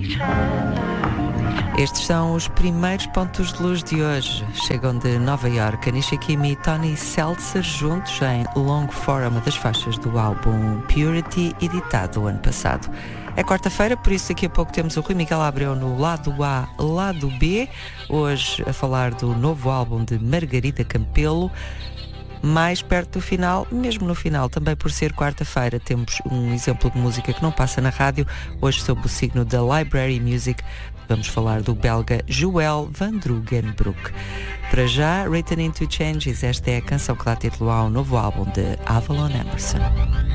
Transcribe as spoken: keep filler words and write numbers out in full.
Estes são os primeiros pontos de luz de hoje. Chegam de Nova York, Anisha Kimi e Tony Seltzer juntos em Long For, uma das faixas do álbum Purity, editado o ano passado. É quarta-feira, por isso daqui a pouco temos o Rui Miguel Abreu no lado A, lado B, hoje a falar do novo álbum de Margarida Campelo. Mais perto do final, mesmo no final, também por ser quarta-feira, temos um exemplo de música que não passa na rádio, hoje sob o signo da Library Music. Vamos falar do belga Joël van Drugenbroek. Para já, Written into Changes, esta é a canção que dá título ao novo álbum de Avalon Emerson.